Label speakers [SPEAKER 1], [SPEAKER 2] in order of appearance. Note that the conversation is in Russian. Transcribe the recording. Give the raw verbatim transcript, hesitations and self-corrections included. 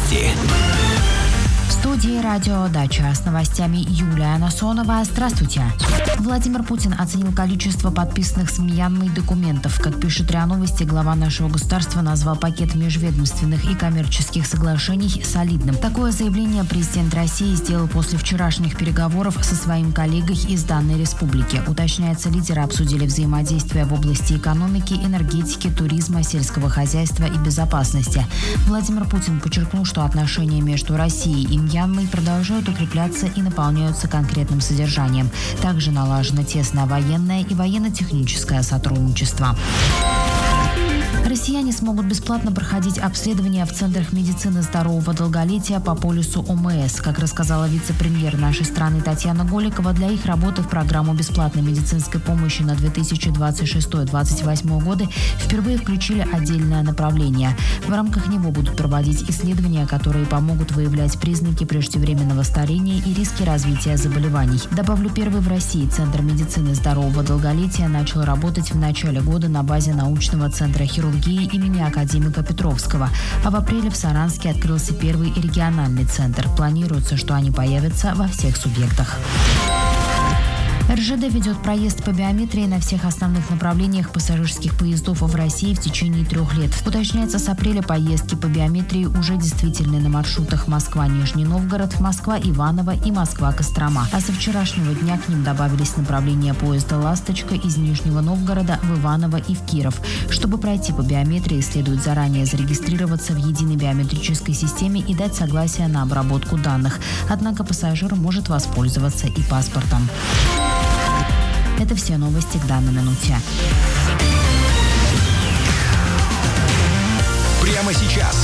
[SPEAKER 1] Новости.
[SPEAKER 2] В студии «Радио Дача» с новостями Юлия Насонова. Здравствуйте. Владимир Путин оценил количество подписанных с Мьянмой документов. Как пишет РИА Новости, глава нашего государства назвал пакет межведомственных и коммерческих соглашений солидным. Такое заявление президент России сделал после вчерашних переговоров со своим коллегой из данной республики. Уточняется, лидеры обсудили взаимодействие в области экономики, энергетики, туризма, сельского хозяйства и безопасности. Владимир Путин подчеркнул, что отношения между Россией и Мьянмой продолжают укрепляться и наполняются конкретным содержанием. Также налажено тесное военное и военно-техническое сотрудничество. Россияне смогут бесплатно проходить обследования в центрах медицины здорового долголетия по полису ОМС. Как рассказала вице-премьер нашей страны Татьяна Голикова, для их работы в программу бесплатной медицинской помощи на две тысячи двадцать шестой — две тысячи двадцать восьмой годы впервые включили отдельное направление. В рамках него будут проводить исследования, которые помогут выявлять признаки преждевременного старения и риски развития заболеваний. Добавлю, первый в России Центр медицины здорового долголетия начал работать в начале года на базе научного центра хирургии имени академика Петровского. А в апреле в Саранске открылся первый региональный центр. Планируется, что они появятся во всех субъектах. эр жэ дэ ведет проезд по биометрии на всех основных направлениях пассажирских поездов в России в течение трех лет. Уточняется, с апреля поездки по биометрии уже действительны на маршрутах Москва-Нижний Новгород, Москва-Иваново и Москва-Кострома. А со вчерашнего дня к ним добавились направления поезда «Ласточка» из Нижнего Новгорода в Иваново и в Киров. Чтобы пройти по биометрии, следует заранее зарегистрироваться в единой биометрической системе и дать согласие на обработку данных. Однако пассажир может воспользоваться и паспортом. Это все новости к данной минуте.
[SPEAKER 1] Прямо сейчас